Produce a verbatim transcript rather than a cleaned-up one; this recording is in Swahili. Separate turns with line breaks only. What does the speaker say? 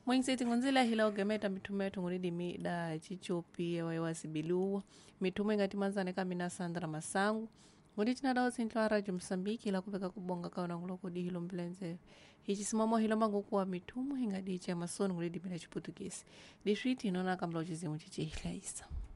Mwingsiti ngunzila hila ugemeta mitume yetu nguridi mida chichopi ewa ewa sibiluwa. Mitume ngati manzane kamina Sandra Masangu. Ngudi tina dao sintla radio Msambiki ila kupeka kubonga kauna nguloko di hilo mbilenze. Hichi simamo hilo mangu kuwa mitumu hinga di ichi ya masonu nguridi bila chiputukisi. Dishwiti inona kamla uchizi mchichi hila isa.